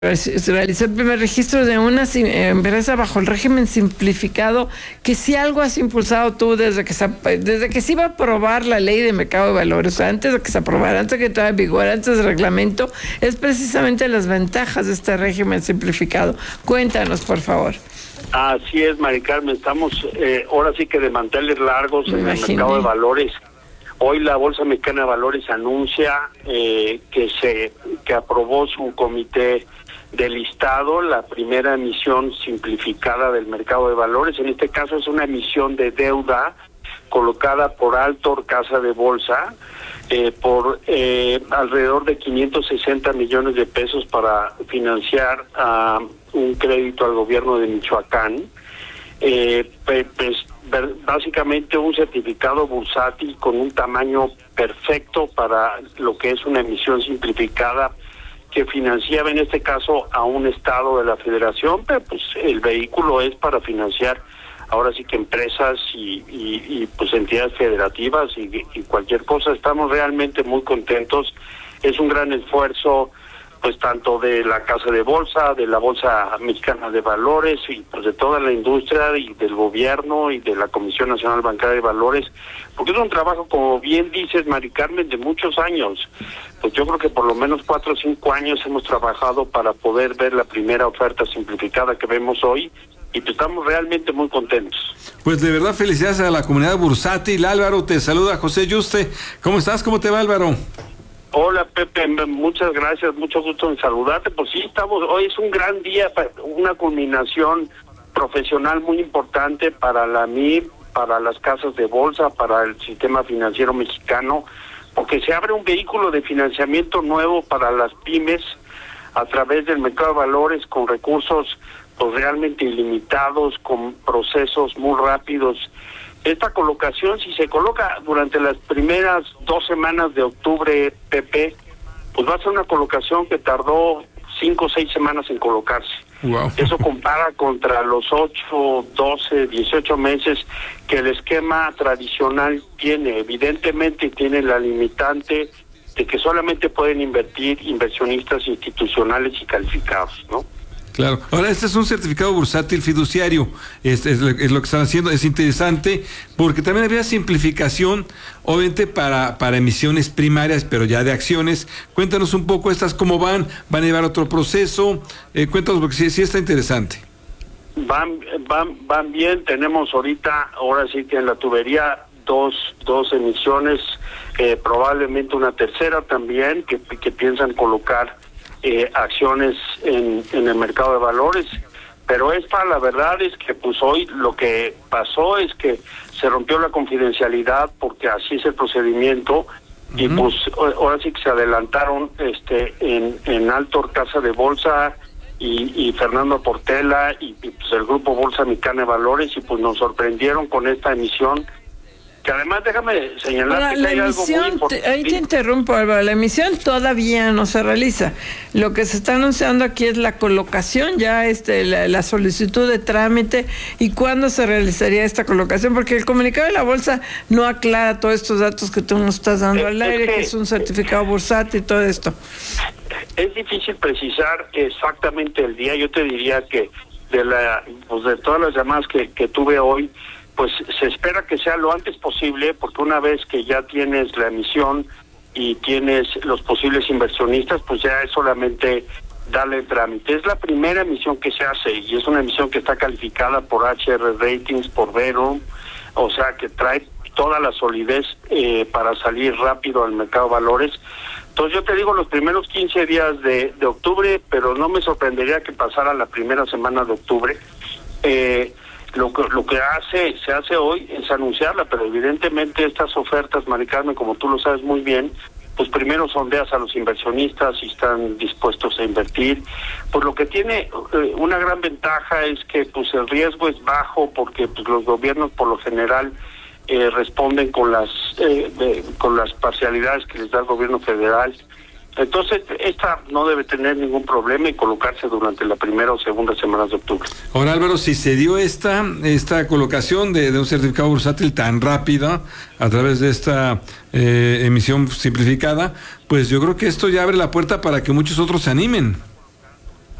Se realizó el primer registro de una empresa bajo el régimen simplificado, que si algo has impulsado tú desde que se iba a aprobar la ley de mercado de valores, o sea, antes de que se aprobara, antes de que entrara en vigor, antes del reglamento, es precisamente las ventajas de este régimen simplificado. Cuéntanos, por favor. Así es, Mari Carmen, estamos ahora sí que de manteles largos en el mercado de valores. Hoy la Bolsa Mexicana de Valores anuncia que aprobó su comité de listado la primera emisión simplificada del mercado de valores. En este caso es una emisión de deuda colocada por Altor Casa de Bolsa por alrededor de 560 millones de pesos para financiar un crédito al gobierno de Michoacán. Básicamente un certificado bursátil con un tamaño perfecto para lo que es una emisión simplificada que financiaba en este caso a un estado de la federación, pero pues el vehículo es para financiar ahora sí que empresas y pues entidades federativas y cualquier cosa. Estamos realmente muy contentos. Es un gran esfuerzo pues tanto de la Casa de Bolsa, de la Bolsa Mexicana de Valores y pues de toda la industria y del gobierno y de la Comisión Nacional Bancaria de Valores, porque es un trabajo, como bien dices, Mari Carmen, de muchos años. Pues yo creo que por lo menos 4 o 5 años hemos trabajado para poder ver la primera oferta simplificada que vemos hoy y pues estamos realmente muy contentos. Pues de verdad felicidades a la comunidad bursátil. Álvaro, te saluda José Yuste. ¿Cómo estás? ¿Cómo te va, Álvaro? Hola Pepe, muchas gracias, mucho gusto en saludarte. Pues sí, hoy es un gran día, una culminación profesional muy importante para la MIB, para las casas de bolsa, para el sistema financiero mexicano, porque se abre un vehículo de financiamiento nuevo para las pymes a través del mercado de valores con recursos pues realmente ilimitados, con procesos muy rápidos. Esta colocación, si se coloca durante las primeras 2 semanas de octubre, Pepe, pues va a ser una colocación que tardó 5 o 6 semanas en colocarse. Wow. Eso compara contra los 8, 12, 18 meses que el esquema tradicional tiene. Evidentemente tiene la limitante de que solamente pueden invertir inversionistas institucionales y calificados, ¿no? Claro. Ahora, este es un certificado bursátil fiduciario, es lo que están haciendo. Es interesante porque también había simplificación, obviamente para emisiones primarias, pero ya de acciones. Cuéntanos un poco estas cómo van a llevar otro proceso, cuéntanos porque sí está interesante. Van bien, tenemos ahora sí que en la tubería dos emisiones, probablemente una tercera también, que piensan colocar acciones en el mercado de valores, pero la verdad es que pues hoy lo que pasó es que se rompió la confidencialidad porque así es el procedimiento. Y pues ahora sí que se adelantaron en Altor Casa de Bolsa y Fernando Portela y pues el grupo Bolsa Mexicana de Valores y pues nos sorprendieron con esta emisión. Que además déjame señalar que hay algo muy importante. Ahí te interrumpo, Álvaro. La emisión todavía no se realiza. Lo que se está anunciando aquí es la colocación, ya la solicitud de trámite y cuándo se realizaría esta colocación, porque el comunicado de la bolsa no aclara todos estos datos que tú nos estás dando al aire, que es un certificado bursátil y todo esto. Es difícil precisar exactamente el día. Yo te diría que de todas las llamadas que tuve hoy, pues se espera que sea lo antes posible, porque una vez que ya tienes la emisión y tienes los posibles inversionistas, pues ya es solamente darle el trámite. Es la primera emisión que se hace y es una emisión que está calificada por HR Ratings, por Vero, o sea que trae toda la solidez para salir rápido al mercado de valores. Entonces yo te digo los primeros 15 días de octubre, pero no me sorprendería que pasara la primera semana de octubre. Lo que se hace hoy es anunciarla, pero evidentemente estas ofertas, Mari Carmen, como tú lo sabes muy bien, pues primero sondeas a los inversionistas si están dispuestos a invertir. Pues lo que tiene una gran ventaja es que pues el riesgo es bajo porque pues los gobiernos por lo general responden con las parcialidades que les da el gobierno federal. Entonces, esta no debe tener ningún problema y colocarse durante la primera o segunda semana de octubre. Ahora, Álvaro, si se dio esta colocación de un certificado bursátil tan rápida a través de esta emisión simplificada, pues yo creo que esto ya abre la puerta para que muchos otros se animen.